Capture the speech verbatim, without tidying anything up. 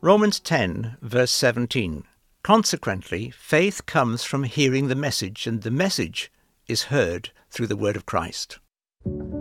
Romans ten, verse seventeen. Consequently, faith comes from hearing the message, and the message is heard through the word of Christ.